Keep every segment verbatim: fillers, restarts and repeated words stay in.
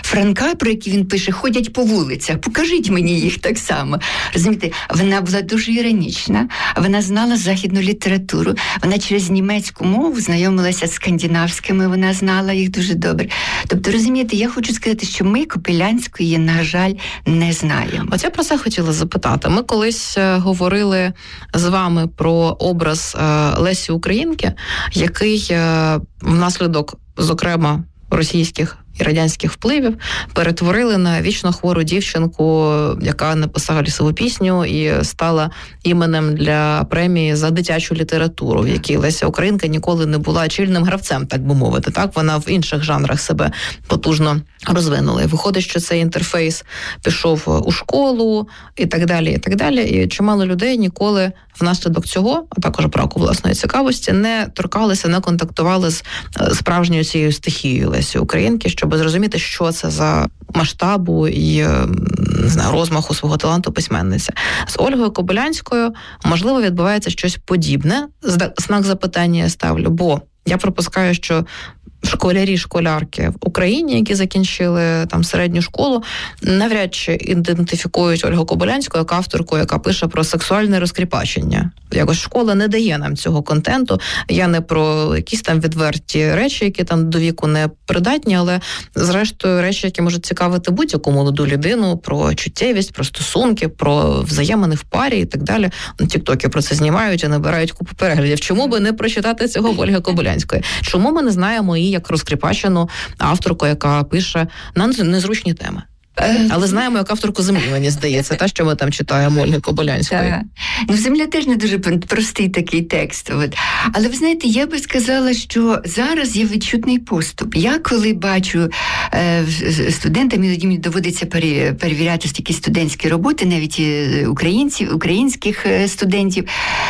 Франка, про які він пише, ходять по вулицях. Покажіть мені їх так само. Розумієте, вона була дуже іронічна, вона знала західну літературу, вона через німецьку мову знайомилася з скандинавськими, вона знала їх дуже добре. Тобто, розумієте, я хочу сказати, що ми Копилянської, на жаль, не знаємо. От я про це хотіла запитати. Ми колись говорили з вами про образ Лесі Українки, який внаслідок, зокрема, російських і радянських впливів перетворили на вічно хвору дівчинку, яка написала лісову пісню і стала іменем для премії за дитячу літературу, в якій Леся Українка ніколи не була чільним гравцем, так би мовити. Так, вона в інших жанрах себе потужно розвинула. І виходить, що цей інтерфейс пішов у школу і так далі, і так далі. І чимало людей ніколи внаслідок цього, а також браку власної цікавості, не торкалися, не контактували з справжньою цією стихією Лесі Українки, щоб зрозуміти, що це за масштабу і, не знаю, розмаху свого таланту письменниця. З Ольгою Кобилянською, можливо, відбувається щось подібне. Знак запитання я ставлю, бо я припускаю, що школярі, школярки в Україні, які закінчили там середню школу, навряд чи ідентифікують Ольгу Кобилянську як авторку, яка пише про сексуальне розкріпачення. Якось школа не дає нам цього контенту. Я не про якісь там відверті речі, які там до віку не придатні, але зрештою речі, які можуть цікавити будь-яку молоду людину, про чуттєвість, про стосунки, про взаємини в парі і так далі. Тіктоки про це знімають і набирають купу переглядів. Чому би не прочитати цього в Ольги Кобилянської? Чому ми не знаємо її як розкріпачену авторку, яка пише на незручні теми? Але знаємо, як авторку «Землі», мені здається, та, що ми там читаємо Ольги Кобилянської. Так. Ну, «Земля» теж не дуже простий такий текст. От. Але, ви знаєте, я би сказала, що зараз є відчутний поступ. Я коли бачу е, студентам, іноді мені доводиться перевіряти такі студентські роботи, навіть українців, українських студентів,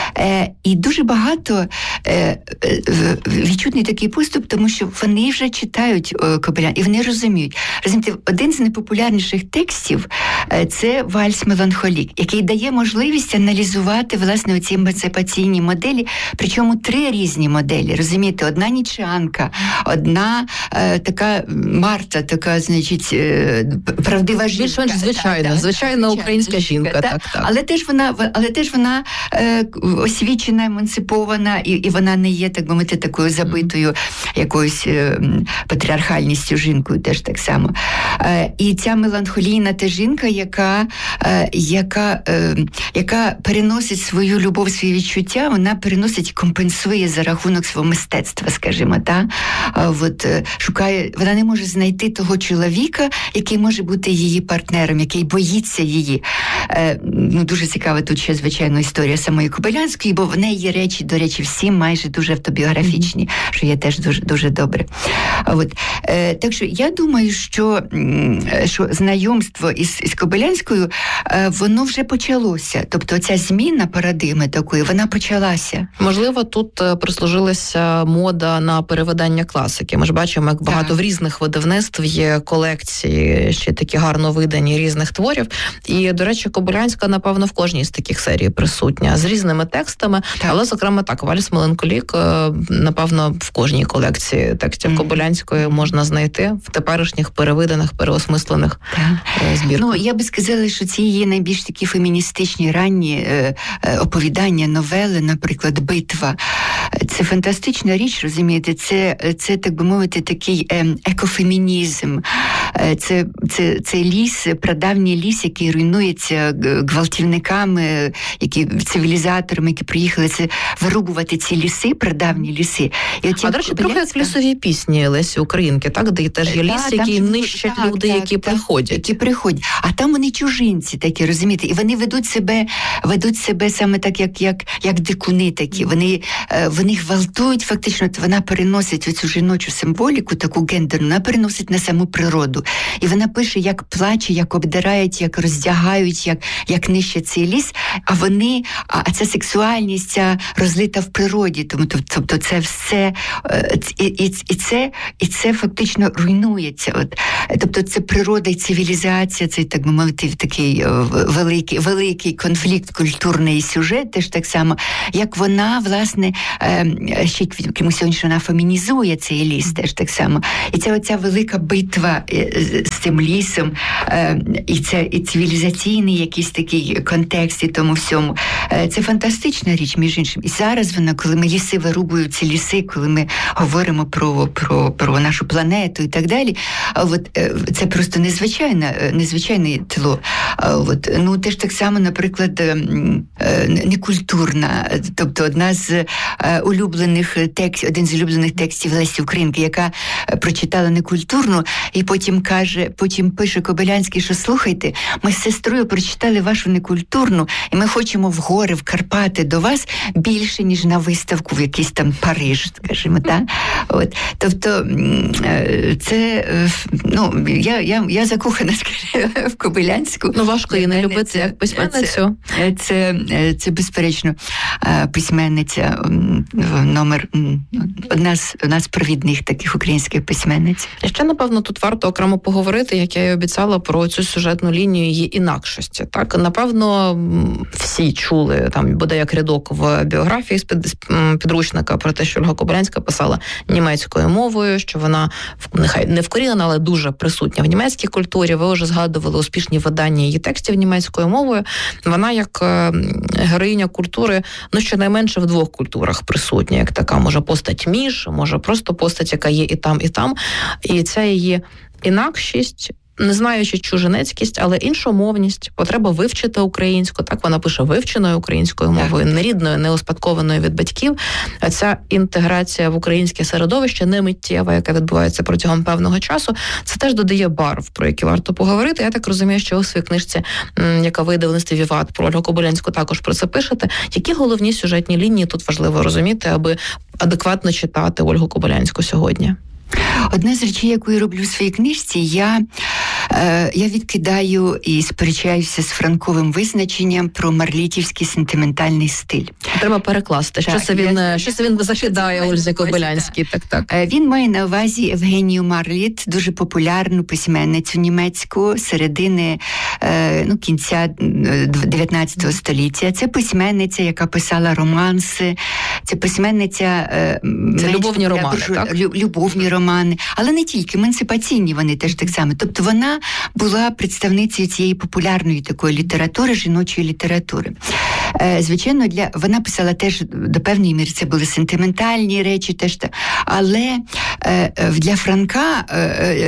е, і дуже багато е, відчутний такий поступ, тому що вони вже читають Кобилянську, і вони розуміють. Розумієте, один з непопулярних текстів – це «Вальс меланхолік», який дає можливість аналізувати, власне, оці емансипаційні моделі, причому три різні моделі, розумієте? Одна нічанка, одна е, така Марта, така, значить, е, правдива жінка. Більш-менш звичайна, так, звичайна так, українська жінка. Так, так, так. Але теж вона, але теж вона е, освічена, емансипована, і, і вона не є, так би мовити, такою забитою якоюсь е, патріархальністю жінкою, теж так само. Е, і ця меланхолійна та жінка, яка, е, яка, е, яка переносить свою любов, свої відчуття, вона переносить і компенсує за рахунок свого мистецтва, скажімо, та? А, от, е, шукає, вона не може знайти того чоловіка, який може бути її партнером, який боїться її. Е, ну, дуже цікава тут ще, звичайно, історія самої Кобилянської, бо в неї є речі, до речі, всі майже дуже автобіографічні, mm-hmm. що є теж дуже, дуже добре. А, от, е, так що я думаю, що що знайомство із, із Кобилянською, воно вже почалося. Тобто ця зміна парадигми такої, вона почалася. Можливо, тут прислужилася мода на перевидання класики. Ми ж бачимо, як багато так. в різних видавництв є колекції, ще такі гарно видані різних творів. І, до речі, Кобилянська, напевно, в кожній з таких серій присутня, з різними текстами. Так. Але, зокрема, так, «Вальс меланхолік», напевно, в кожній колекції текстів mm-hmm. Кобилянської можна знайти в теперішніх перевиданих, переосмислених збірках. Ну, я би сказала, що ці є найбільш такі феміністичні ранні е, е, оповідання, новели, наприклад, «Битва». Це фантастична річ, розумієте? Це, це так би мовити, такий е, екофемінізм. Е, це, це, це ліс, прадавній ліс, який руйнується гвалтівниками, які, цивілізаторами, які приїхали це вирубувати ці ліси, прадавні ліси. І от а, до речі, трохи як в лісовій пісні Лесі Українки, так? Де теж є ліс, да, який нищать так, люди, так, які так, приходять. Які приходять. А там вони чужинці такі, розумієте? І вони ведуть себе, ведуть себе саме так, як, як, як дикуни такі. Вони, вони гвалтують, фактично, вона переносить оцю жіночу символіку, таку гендерну, вона переносить на саму природу. І вона пише, як плаче, як обдирають, як роздягають, як, як нищать цей ліс, а вони, а ця сексуальність, ця розлита в природі, тому, тобто це все, і, і, і, це, і це фактично руйнується. От, тобто це природа, цивілізація, цей, так би мовити, такий великий, великий конфлікт, культурний сюжет, теж так само, як вона, власне, ще якимось іншим вона фемінізує цей ліс, теж так само. І це оця велика битва з цим лісом, і це і цивілізаційний якийсь такий контекст і тому всьому. Це фантастична річ, між іншим. І зараз вона, коли ми ліси вирубують, ці ліси, коли ми говоримо про, про, про нашу планету і так далі, от, це просто незвичайне, незвичайне тло. От, ну, теж так само, наприклад, некультурна, тобто одна з улюблених текстів, один з улюблених текстів Лесі Українки, яка прочитала некультурну, і потім каже, потім пише Кобилянський, що слухайте, ми з сестрою прочитали вашу некультурну, і ми хочемо в гори, в Карпати до вас більше, ніж на виставку в якийсь там Париж, скажімо, так? От. Тобто, це, ну, я, я, я закохана, скажімо, в Кобилянську. Ну, важко її не любити як письменницю. Це, це, це, безперечно, письменниця номер, одна з, одна з провідних таких українських письменниць. І ще, напевно, тут варто окремо поговорити, як я і обіцяла, про цю сюжетну лінію її інакшості. Так, напевно, всі чули, там буде як рядок в біографії з підручника про те, що Ольга Кобилянська писала німецькою мовою, що вона, нехай не вкорінена, але дуже присутня в німецькій культурі. Ви вже згадували успішні видання її текстів німецькою мовою. Вона як героїня культури, ну, щонайменше в двох культурах присутня, як така, може, постать між, може, просто постать, яка є і там, і там. І ця її інакшість, не знаючи чужинецькість, але іншомовність, потреба вивчити українську, так вона пише вивченою українською мовою, не рідною, не успадкованою від батьків. А ця інтеграція в українське середовище не миттєва, яка відбувається протягом певного часу, це теж додає барв, про які варто поговорити. Я так розумію, що у своїй книжці, яка вийде в листі Віват, про Ольгу Кобилянську, також про це пишете. Які головні сюжетні лінії тут важливо розуміти, аби адекватно читати Ольгу Кобилянську сьогодні? Одна з речей, яку я роблю в своїй книжці, я, е, я відкидаю і сперечаюся з Франковим визначенням про марлітівський сентиментальний стиль. Треба перекласти. Так, що це він, я, що це він закидає Ользі Кобилянській? Так, так. Він має на увазі Євгенію Марліт, дуже популярну письменницю німецьку середини, е, ну, кінця дев'ятнадцятого століття. Це письменниця, яка писала романси, це письменниця... Е, це любовні романи, буржу... так? Любовні романи, але не тільки, емансипаційні вони теж так само. Тобто вона була представницею цієї популярної такої літератури, жіночої літератури. Е, звичайно, для вона писала теж до певної міри, це були сентиментальні речі, теж так. Але е, для Франка, е,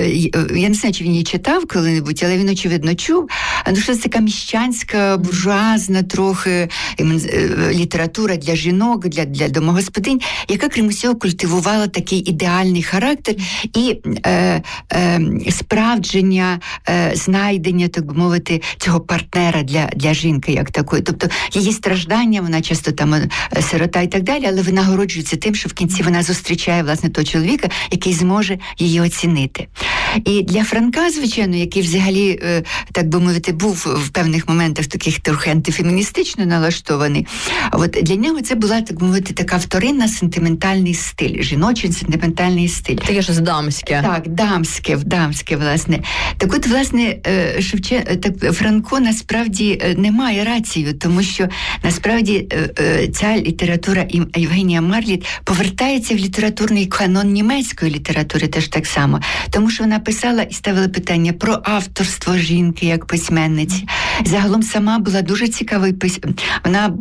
е, я не знаю, чи він її читав коли-небудь, але він, очевидно, чув, ну, що це така міщанська, буржуазна трохи е, література для жінок, для, для домогосподинь, яка, крім усього, культивувала такий ідеальний характер і е, е, справдження, е, знайдення, так би мовити, цього партнера для, для жінки, як такої. Тобто її страждання, вона часто там сирота і так далі, але винагороджується тим, що в кінці вона зустрічає, власне, того чоловіка, який зможе її оцінити. І для Франка, звичайно, який взагалі, е, так би мовити, був в певних моментах таких трохи антифеміністично налаштований, от для нього це була, так би мовити, така вторинна сентиментальний стиль, жіночий сентиментальний стиль. Таке щось дамське. Так, дамське, дамське, власне. Так от, власне, Шевчен... так, Франко насправді не має рацію, тому що насправді ця література Євгенія Марліт повертається в літературний канон німецької літератури теж так само, тому що вона писала і ставила питання про авторство жінки як письменниці. Загалом сама була дуже цікавою письменницею. Вона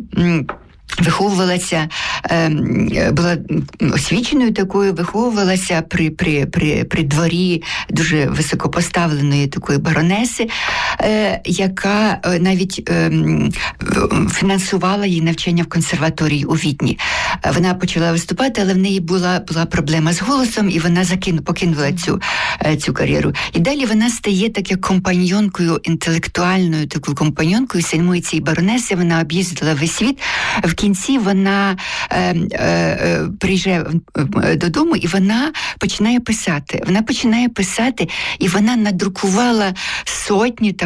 виховувалася, була освіченою такою, виховувалася при, при, при, при дворі дуже високопоставленої такої баронеси, яка навіть фінансувала її навчання в консерваторії у Відні. Вона почала виступати, але в неї була, була проблема з голосом, і вона закину, покинула цю, цю кар'єру. І далі вона стає таке компаньонкою, інтелектуальною такою компаньонкою самої цієї баронеси. Вона об'їздила весь світ. В кінці вона е, е, приїжджає додому, і вона починає писати. Вона починає писати, і вона надрукувала сотні, там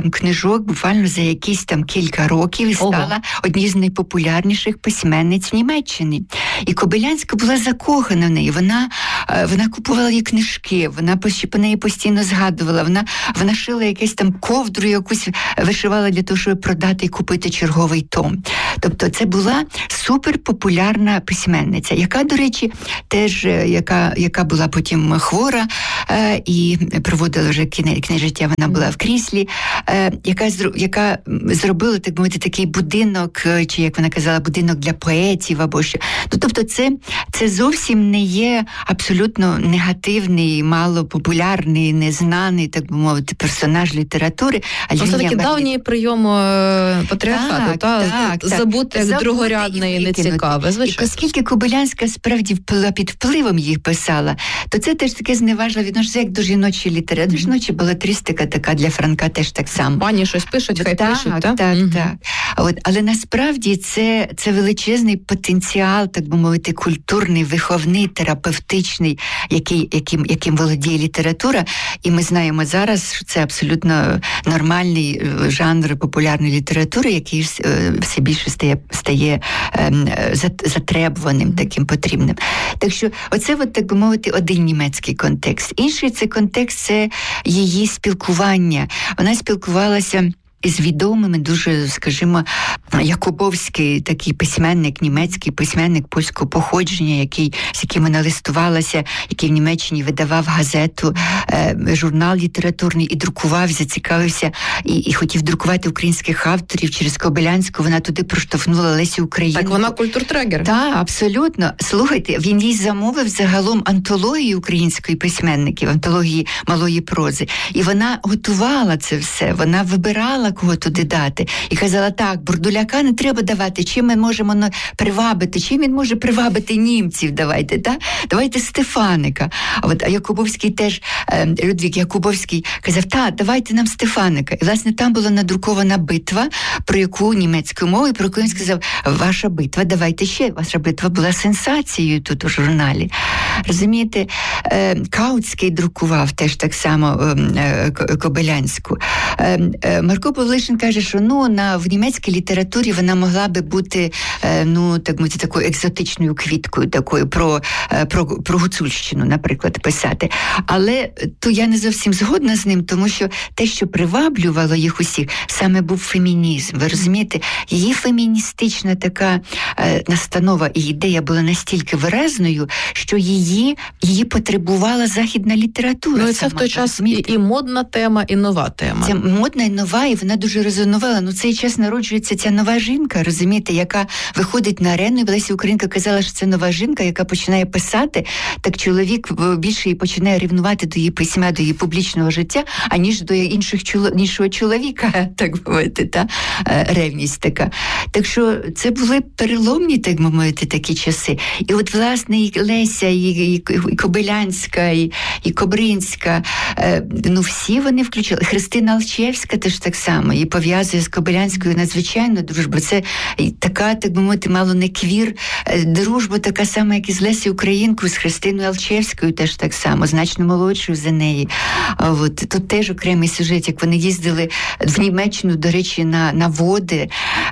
там книжок буквально за якісь там кілька років і стала Ого. однією з найпопулярніших письменниць Німеччини. І Кобилянська була закохана в неї. Вона, вона купувала її книжки, вона по неї постійно згадувала, вона, вона шила якесь там ковдру, якусь вишивала для того, щоб продати і купити черговий том. Тобто це була суперпопулярна письменниця, яка, до речі, теж, яка, яка була потім хвора е, і проводила вже кінець життя, вона була в кріслі, е, яка, яка зробила, так мовити, такий будинок, чи, як вона казала, будинок для поетів або що. Ну, тобто це, це зовсім не є абсолютно негативний, малопопулярний, незнаний, так би мовити, персонаж літератури. А це такий давній прийом патріархату, так, та? Так, забути як другорядне і нецікаве. І оскільки Кобилянська справді під впливом їх писала, то це теж таке зневажливе відношення, як до жіночої літератури. До жіночі балетристика така для Франка теж так само. Пані щось пишуть, хай так, пишуть, так? Так, угу. так. От, але насправді це, це величезний потенціал, так би мовити, культурний, виховний, терапевтичний, який, яким, яким володіє література. І ми знаємо зараз, що це абсолютно нормальний жанр популярної літератури, який все більше стає, стає ем, затребуваним, таким потрібним. Так що оце, от, так би мовити, один німецький контекст. Інший це контекст, це її спілкування. Вона спілкувалася із відомими, дуже, скажімо, Якубовський такий письменник, німецький письменник польського походження, який, з яким вона листувалася, який в Німеччині видавав газету, е, журнал літературний і друкував, зацікавився і, і хотів друкувати українських авторів через Кобилянську. Вона туди проштовхнула Лесю Українку. Так вона культуртрегер. Так, абсолютно. Слухайте, він їй замовив загалом антології української письменників, антології малої прози. І вона готувала це все, вона вибирала, кого туди дати. І казала, так, Бурдуляка не треба давати, чим ми можемо ну, привабити, чим він може привабити німців, давайте, так? Давайте Стефаника. А от а Якубовський теж, е, Людвік Якубовський казав, так, давайте нам Стефаника. І, власне, там була надрукована битва, про яку німецькою мовою, про яку він сказав, ваша битва, давайте ще. Ваша битва була сенсацією тут у журналі. Розумієте, е, Каутський друкував теж так само е, е, Кобилянську. Е, е, Марко Павлишин каже, що ну, на, в німецькій літературі вона могла би бути е, ну, так мовити, такою екзотичною квіткою, такою про, е, про, про Гуцульщину, наприклад, писати. Але то я не зовсім згодна з ним, тому що те, що приваблювало їх усіх, саме був фемінізм. Ви розумієте? Її феміністична така е, настанова і ідея була настільки виразною, що її, її потребувала західна література. Ну і це в той час і, і модна тема, і нова тема. Це модна і нова, і вона дуже резонувала. Ну, цей час народжується ця нова жінка, розумієте, яка виходить на арену, і Леся Українка казала, що це нова жінка, яка починає писати, так чоловік більше і починає рівнувати до її письма, до її публічного життя, аніж до інших іншого чоловіка, так мовити, та ревність така. Так що це були переломні, так мовити, такі часи. І от, власне, і Леся, і, і, і Кобилянська, і, і Кобринська, ну, всі вони включили. Христина Алчевська теж так само, і пов'язує з Кобилянською надзвичайно дружбу. Це така, так би мовити, мало не квір, дружба така сама, як і з Лесі Українкою, з Христиною Алчевською теж так само, значно молодшою за неї. А от тут теж окремий сюжет, як вони їздили в Німеччину, до речі, на, на води.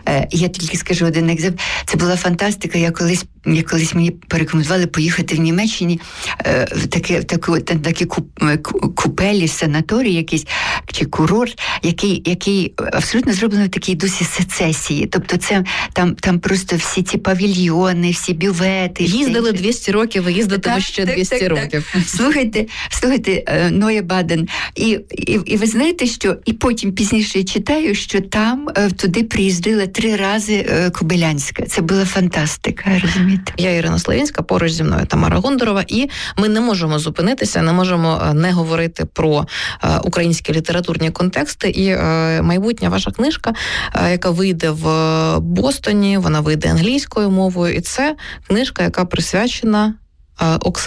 Я тільки скажу один екземпляр. Це була фантастика. Я колись, я колись мені порекомендували поїхати в Німеччині в такі, такі, такі купелі, санаторій якийсь, чи курорт, який, який абсолютно зроблений в такій дусі сецесії. Тобто це там, там просто всі ці павільйони, всі бювети. Їздили двісті років, ви їздитиме ще так, двісті так, років. Так. Слухайте, слухайте, Ноя Баден. І, і, і ви знаєте, що і потім пізніше я читаю, що там туди приїздила три рази Кобилянська. Це була фантастика, розумієте? Я Ірина Славінська, поруч зі мною Тамара Гондарова, і ми не можемо зупинитися, не можемо не говорити про українські літературні контексти. І майбутня ваша книжка, яка вийде в Бостоні, вона вийде англійською мовою, і це книжка, яка присвячена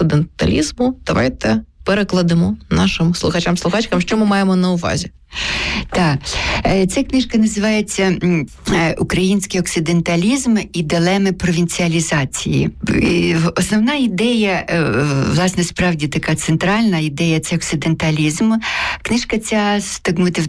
оксиденталізму. Давайте перекладемо нашим слухачам-слухачкам, що ми маємо на увазі. Так. Ця книжка називається «Український оксиденталізм і дилеми провінціалізації». Основна ідея, власне, справді така центральна ідея – це оксиденталізм. Книжка ця, так мовити,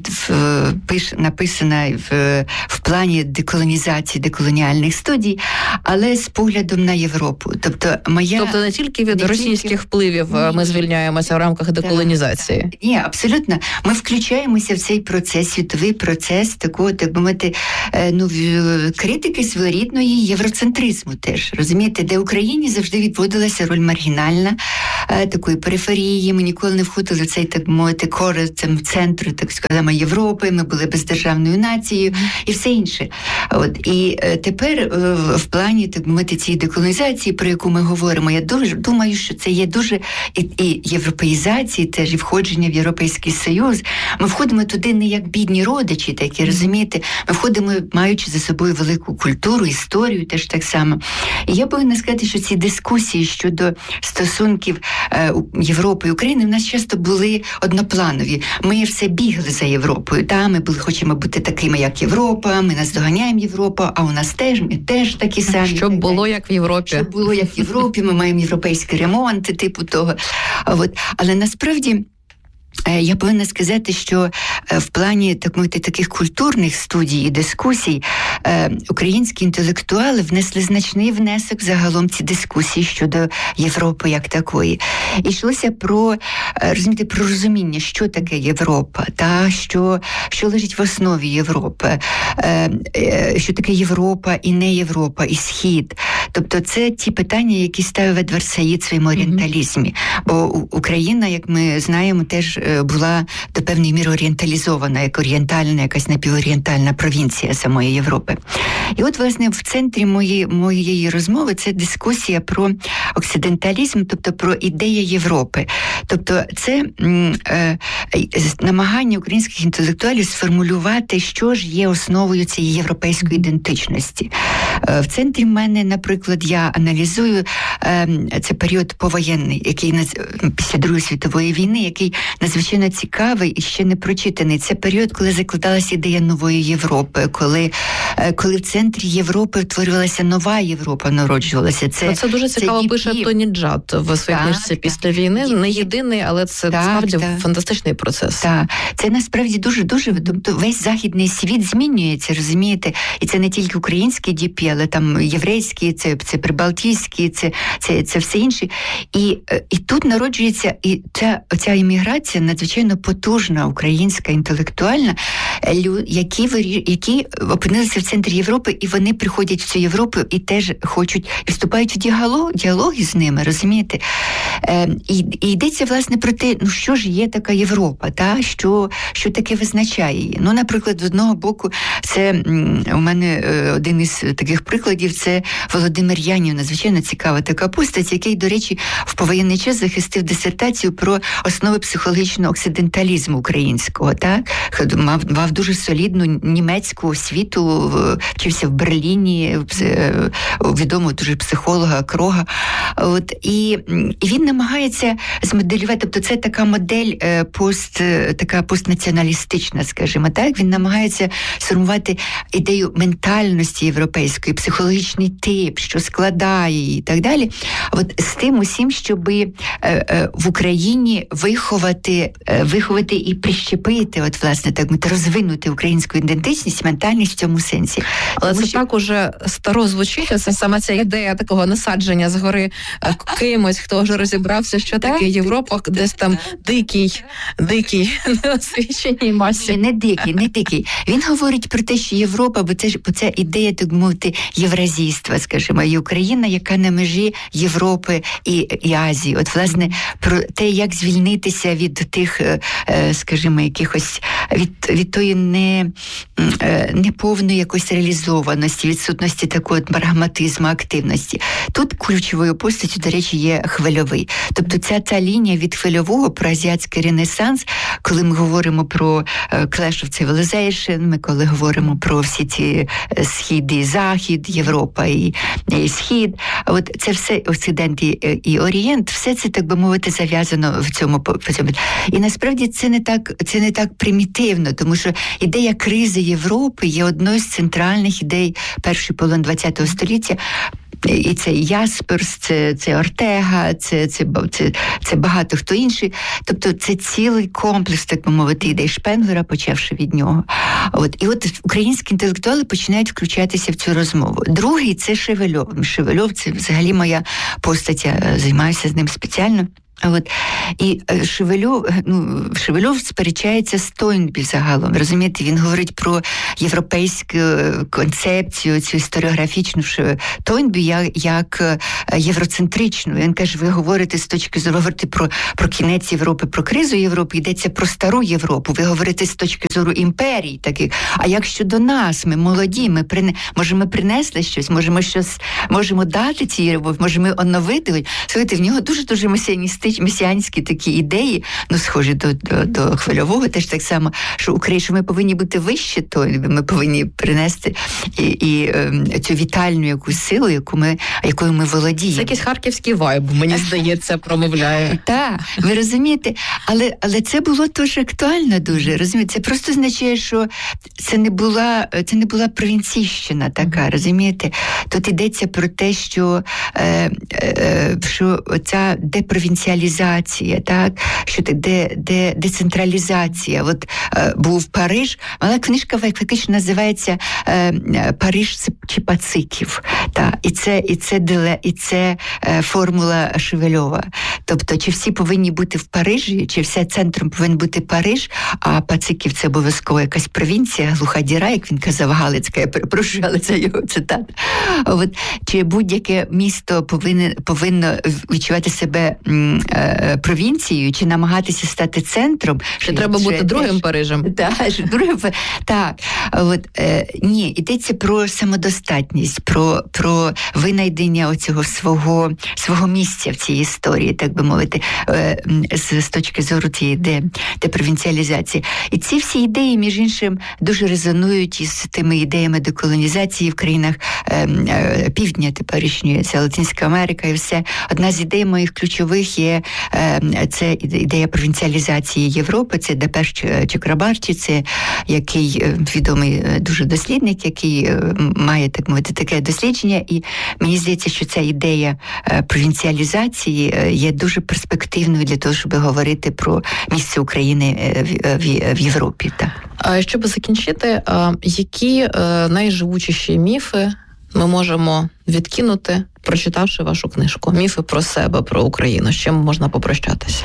написана в, в плані деколонізації, деколоніальних студій, але з поглядом на Європу. Тобто, моя... тобто не тільки від не російських тільки... впливів ні. Ми звільняємося в рамках деколонізації. Так, так. Ні, абсолютно. Ми включаємося в цей процес, світовий процес такого, так би мовити, ну, критики своєрідної євроцентризму теж. Розумієте, де Україні завжди відводилася роль маргінальна, такої периферії. Ми ніколи не входили в цей, так мовити, кори центру, так скажемо, Європи. Ми були бездержавною нацією і все інше. От. І тепер в плані, так мовити, цієї деколонізації, про яку ми говоримо, я дуже думаю, що це є дуже і, і європеїзації теж, і входження в Європейський Союз. Ми входимо туди не як бідні родичі, такі, розумієте, ми входимо, маючи за собою велику культуру, історію теж так само. І я повинна сказати, що ці дискусії щодо стосунків е, Європи і України в нас часто були однопланові. Ми все бігли за Європою. Та, ми були, хочемо бути такими, як Європа, ми наздоганяємо Європу, а у нас теж, ми теж такі самі. Щоб так, було як в Європі. Щоб було як в Європі, ми маємо європейський ремонт, типу того. От. Але насправді я повинна сказати, що в плані, так мовити, таких культурних студій і дискусій українські інтелектуали внесли значний внесок загалом ці дискусії щодо Європи як такої. І йшлося про, розумієте, про розуміння, що таке Європа, та, що, що лежить в основі Європи, що таке Європа і не Європа, і Схід. Тобто це ті питання, які ставив Едвард Саїд в своєму орієнталізмі. Бо Україна, як ми знаємо, теж була до певної міри орієнталізована, як орієнтальна, якась напіворієнтальна провінція самої Європи. І от, власне, в центрі моєї, моєї розмови це дискусія про оксиденталізм, тобто про ідеї Європи. Тобто це е, намагання українських інтелектуалів сформулювати, що ж є основою цієї європейської ідентичності. Е, в центрі в мене, наприклад, я аналізую е, це період повоєнний, який після Другої світової війни, який надзвичайно цікавий і ще не прочитаний. Це період, коли закладалася ідея нової Європи, коли, коли в центрі Європи утворювалася нова Європа, народжувалася. Це, це дуже цікаво це пише Тоні Джад в своїй книжці «Після війни». Так. Не єдиний, але це так, справді так. фантастичний процес. Так, це насправді дуже-дуже, тобто весь західний світ змінюється, розумієте? І це не тільки український ді пі, але там єврейський, це, це прибалтійський, це, це, це все інше. І, і тут народжується і ця, ця імміграція надзвичайно потужна, українська, інтелектуальна, які, які опинилися в центрі Європи, і вони приходять в цю Європу і теж хочуть, і вступають в діалог, діалоги з ними, розумієте? Е, і, і йдеться, власне, про те, ну що ж є така Європа, та? Що, що таке визначає її? Ну, наприклад, з одного боку, це у мене один із таких прикладів, це Володимир Янів, надзвичайно цікава така постать, який, до речі, в повоєнний час захистив дисертацію про основи психологічного оксиденталізму українського, так? Мав, мав дуже солідну німецьку освіту, вчився в Берліні, відомого дуже психолога Крога. От, і, і він намагається змоделювати, тобто це така модель пост, така постнаціоналістична, скажімо так, він намагається сформувати ідею ментальності європейської, психологічний тип, що складає її і так далі. От з тим усім, щоб в Україні виховати, виховати і прищепити, от, власне, так мовити, розвинути українську ідентичність, ментальність в цьому сенсі. Але Тому це що... так уже старо звучить, це саме ця ідея такого насадження згори кимось, хто вже розібрався, що таке Європа, десь там дикий, дикий, неосвіченій масі. Не дикий, не дикий. Він говорить про те, що Європа, бо це, бо це ідея, так мовити, євразійства, скажімо, і Україна, яка на межі Європи і, і Азії. От, власне, про те, як звільнитися від тих, скажімо, якихось, від, від тої не, неповної якоїсь реалізованості, відсутності такого прагматизму, активності. Тут ключовою постаттю, до речі, є Хвильовий. Тобто ця та лінія від Хвильового про азіатський ренесанс, коли ми говоримо про Clash of Civilization, ми коли говоримо про всі ці Схід і Захід, Європа і, і Схід, от це все Оксидент і, і Орієнт, все це, так би мовити, зав'язано в цьому, в цьому. І насправді це не так, це не так примітивно, тому що ідея кризи Європи є одною з центральних ідей першої половини ХХ століття. І це Ясперс, це, це Ортега, це, це, це, це багато хто інший. Тобто це цілий комплекс, так би мовити, ідей Шпенглера, почавши від нього. От. І от українські інтелектуали починають включатися в цю розмову. Другий – це Шевельов. Шевельов – це взагалі моя постать, я займаюся з ним спеціально. От. І Шевельов, ну, Шевельов сперечається з Тойнбі загалом. Розумієте, він говорить про європейську концепцію, цю історіографічну Тойнбі як, як євроцентричну. Він каже, ви говорите з точки зору, говорите про, про кінець Європи, про кризу Європи, йдеться про стару Європу. Ви говорите з точки зору імперій таких. А як щодо нас, ми молоді, ми прине... може ми принесли щось, може ми щось можемо дати цій Європі, може ми оновити. Слухайте, в нього дуже-дуже месіаністичні месіанські такі ідеї, ну, схожі до, до, до Хвильового, теж так само, що Україна, що ми повинні бути вище, то ми повинні принести і, і е, цю вітальну якусь силу, яку ми, якою ми володіємо. Це якийсь харківський вайб, мені здається, промовляє. Так, ви розумієте, але, але це було теж актуально дуже, розумієте, це просто означає, що це не була, це не була провінційщина така, розумієте, тут йдеться про те, що, е, е, що ця депровінціалізація, так, що де, де децентралізація. От е, був Париж, але книжка фактично називається е, «Париж чи Пациків». Так, і це, і це, і це е, формула Шевельова. Тобто, чи всі повинні бути в Парижі, чи все центром повинен бути Париж, а Пациків – це обов'язково якась провінція, глуха діра, як він казав Галицька, я перепрошую, але це його цитата. От, чи будь-яке місто повинно, повинно відчувати себе м, провінцією, чи намагатися стати центром. Чи треба бути другим теж, Парижем? Так, другим, так. От, е, ні, йдеться про самодостатність, про, про винайдення оцього свого, свого місця в цій історії, так би мовити, е, з, з точки зору цієї де, де провінціалізації. І ці всі ідеї, між іншим, дуже резонують із тими ідеями деколонізації в країнах е, е, півдня теперішньої, це Латинська Америка і все. Одна з ідей моїх ключових є це ідея провінціалізації Європи, це Депеш Чакрабарті, це який відомий дуже дослідник, який має, так мовити, таке дослідження, і мені здається, що ця ідея провінціалізації є дуже перспективною для того, щоб говорити про місце України в Європі. Так. Щоб закінчити, які найживучіші міфи ми можемо відкинути, прочитавши вашу книжку? Міфи про себе, про Україну. З чим можна попрощатися?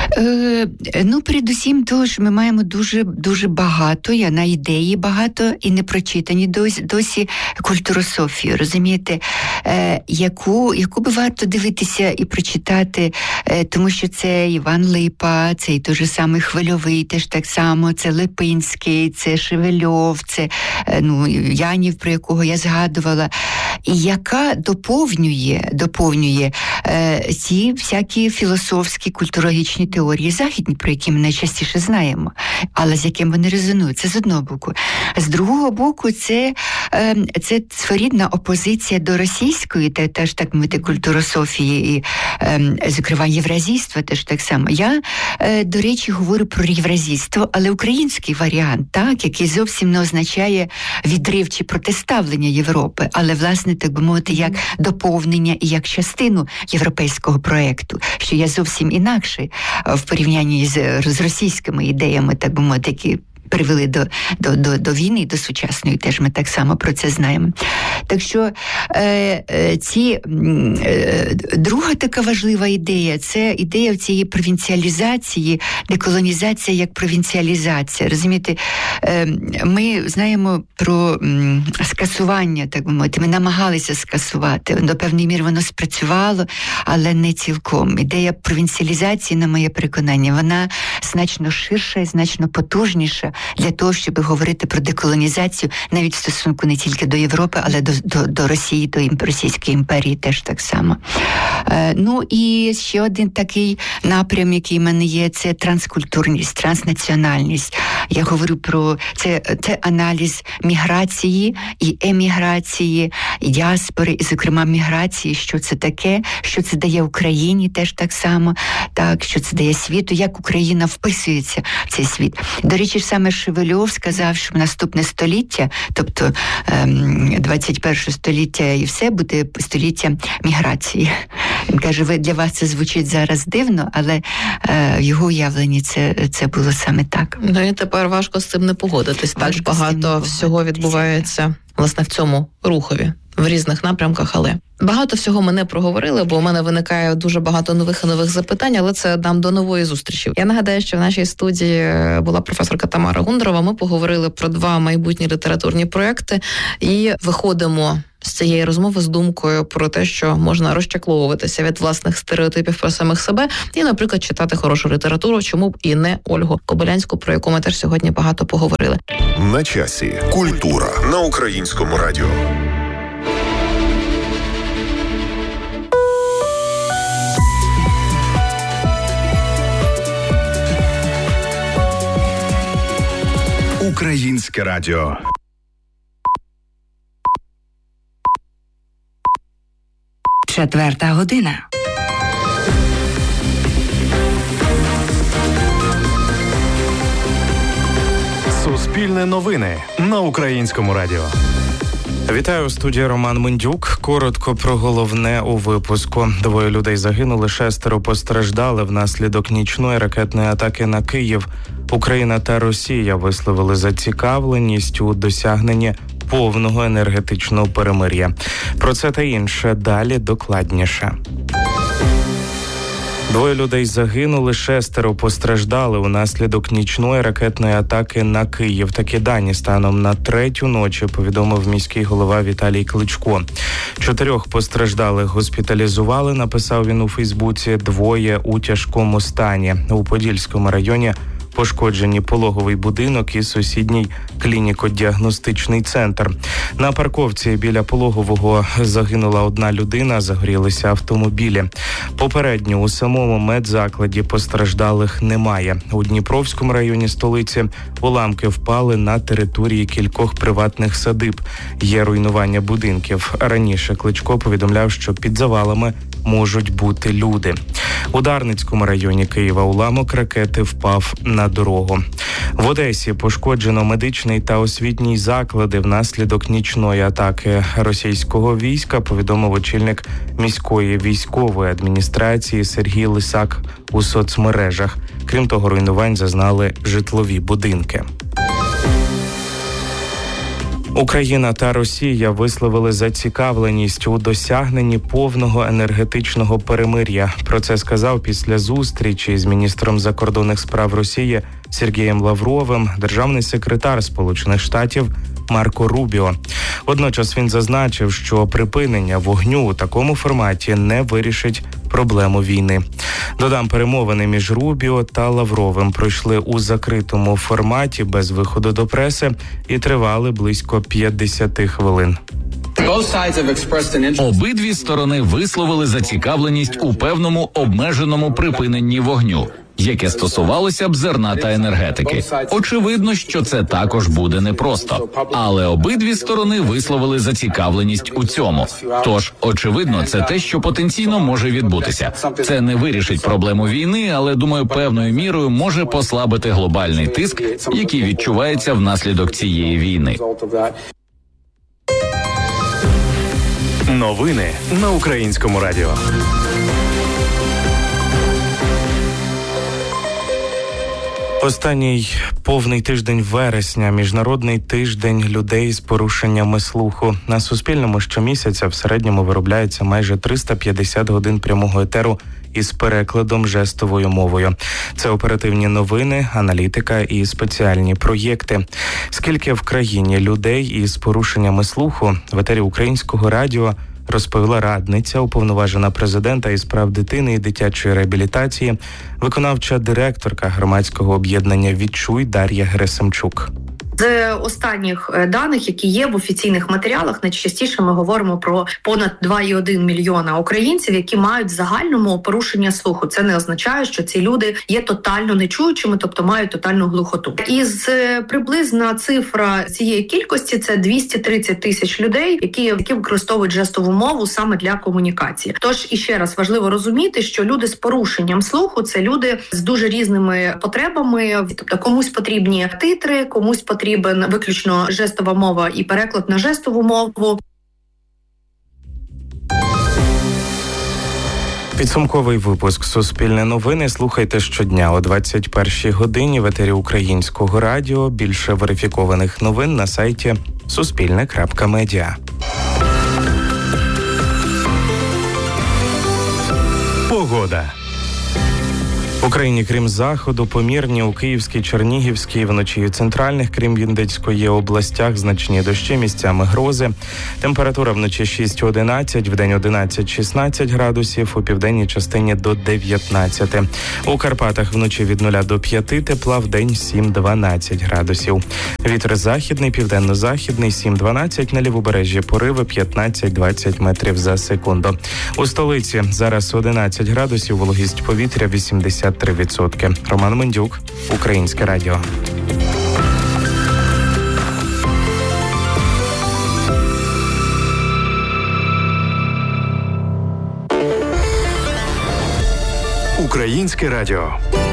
Е, ну, передусім того, що ми маємо дуже, дуже багато, я на ідеї багато, і не прочитані досі, досі культурософію, розумієте, е, яку, яку би варто дивитися і прочитати, е, тому що це Іван Липа, це і той же самий Хвильовий, теж так само, це Липинський, це Шевельов, це е, ну, Янів, про якого я згадувала, і яка доповнює, доповнює е, ці всякі філософські, культурологічні теорії західні, про які ми найчастіше знаємо, але з яким вони резонують. Це з одного боку. З другого боку, це, е, це своєрідна опозиція до російської, та, теж так мовити, культурософії, і, е, зокрема, євразійства теж так само. Я, е, до речі, говорю про євразійство, але український варіант, так, який зовсім не означає відрив чи протиставлення Європи, але, власне, так би мовити, як доповнення і як частину європейського проєкту, що є зовсім інакше в порівнянні з, з російськими ідеями, так би мовити, які привели до, до, до, до війни, до сучасної, теж ми так само про це знаємо. Так що е, е, ці, е, друга така важлива ідея, це ідея цієї провінціалізації, деколонізація як провінціалізація. Розумієте, е, ми знаємо про м, скасування, так би мовити, ми намагалися скасувати, до певної міри воно спрацювало, але не цілком. Ідея провінціалізації, на моє переконання, вона значно ширша і значно потужніша для того, щоб говорити про деколонізацію навіть в стосунку не тільки до Європи, але до, до, до Росії, до Російської імперії теж так само. Е, ну і ще один такий напрям, який в мене є, це транскультурність, транснаціональність. Я говорю про це, це аналіз міграції і еміграції, і діаспори, і, зокрема, міграції, що це таке, що це дає Україні теж так само, так, що це дає світу, як Україна вписується в цей світ. До речі, саме Володимир Шевельов сказав, що наступне століття, тобто двадцять перше століття і все, буде століття міграції. Він каже, ви, для вас це звучить зараз дивно, але в його уявленні це, це було саме так. Ну і тепер важко з цим не погодитись. Важко так багато всього відбувається, власне, в цьому рухові. В різних напрямках, але багато всього ми не проговорили, бо у мене виникає дуже багато нових і нових запитань, але це нам до нової зустрічі. Я нагадаю, що в нашій студії була професорка Тамара Гундарова. Ми поговорили про два майбутні літературні проекти і виходимо з цієї розмови з думкою про те, що можна розчакловуватися від власних стереотипів про самих себе і, наприклад, читати хорошу літературу, чому б і не Ольгу Кобилянську, про яку ми теж сьогодні багато поговорили. На часі. Культура на Українському радіо. Українське радіо. Четверта година. Суспільне новини на Українському радіо. Вітаю, у студії Роман Мендюк. Коротко про головне у випуску. Двоє людей загинули, шестеро постраждали внаслідок нічної ракетної атаки на Київ. Україна та Росія висловили зацікавленість у досягненні повного енергетичного перемир'я. Про це та інше далі докладніше. Двоє людей загинули, шестеро постраждали унаслідок нічної ракетної атаки на Київ. Такі дані станом на третю ночі повідомив міський голова Віталій Кличко. Чотирьох постраждалих госпіталізували, написав він у Фейсбуці, двоє у тяжкому стані. У Подільському районі пошкоджені пологовий будинок і сусідній клініко-діагностичний центр. На парковці біля пологового загинула одна людина, загорілися автомобілі. Попередньо у самому медзакладі постраждалих немає. У Дніпровському районі столиці уламки впали на території кількох приватних садиб. Є руйнування будинків. Раніше Кличко повідомляв, що під завалами можуть бути люди. У Дарницькому районі Києва уламок ракети впав на дорогу. В Одесі пошкоджено медичний та освітній заклади внаслідок нічної атаки російського війська, повідомив очільник міської військової адміністрації Сергій Лисак у соцмережах. Крім того, руйнувань зазнали житлові будинки. Україна та Росія висловили зацікавленість у досягненні повного енергетичного перемир'я. Про це сказав після зустрічі з міністром закордонних справ Росії Сергієм Лавровим державний секретар Сполучених Штатів Марко Рубіо. Водночас він зазначив, що припинення вогню у такому форматі не вирішить проблему війни. Додам, перемовини між Рубіо та Лавровим пройшли у закритому форматі без виходу до преси і тривали близько п'ятдесят хвилин. Обидві сторони висловили зацікавленість у певному обмеженому припиненні вогню, яке стосувалося б зерна та енергетики. Очевидно, що це також буде непросто. Але обидві сторони висловили зацікавленість у цьому. Тож, очевидно, це те, що потенційно може відбутися. Це не вирішить проблему війни, але, думаю, певною мірою може послабити глобальний тиск, який відчувається внаслідок цієї війни. Новини на Українському радіо. Останній повний тиждень вересня – Міжнародний тиждень людей з порушеннями слуху. На Суспільному щомісяця в середньому виробляється майже триста п'ятдесят годин прямого етеру із перекладом жестовою мовою. Це оперативні новини, аналітика і спеціальні проєкти. Скільки в країні людей із порушеннями слуху, в етері Українського радіо розповіла радниця, уповноважена президента із прав дитини і дитячої реабілітації, виконавча директорка громадського об'єднання «Відчуй» Дар'я Герасимчук. З останніх даних, які є в офіційних матеріалах, найчастіше ми говоримо про понад два цілих одна мільйона українців, які мають в загальному порушення слуху. Це не означає, що ці люди є тотально нечуючими, тобто мають тотальну глухоту. І з приблизна цифра цієї кількості – це двісті тридцять тисяч людей, які, які використовують жестову мову саме для комунікації. Тож, іще раз, важливо розуміти, що люди з порушенням слуху – це люди з дуже різними потребами. Тобто комусь потрібні титри, комусь потрібен виключно жестова мова і переклад на жестову мову. Підсумковий випуск «Суспільне новини» слухайте щодня о двадцять першій годині в етері Українського радіо. Більше верифікованих новин на сайті суспільне крапка медіа. Погода. В Україні, крім заходу, помірні у Київській, Чернігівській, вночі і центральних, крім Вінницької областях, значні дощі, місцями грози. Температура вночі шість-одинадцять, вдень одинадцять-шістнадцять градусів, у південній частині до дев'ятнадцяти. У Карпатах вночі від нуля до п'яти тепла, вдень сім-дванадцять градусів. Вітер західний, південно-західний сім-дванадцять, на лівобережжі пориви п'ятнадцять-двадцять метрів за секунду. У столиці зараз одинадцять градусів, вологість повітря вісімдесят три відсотки. Роман Мендюк, Українське радіо. Українське радіо.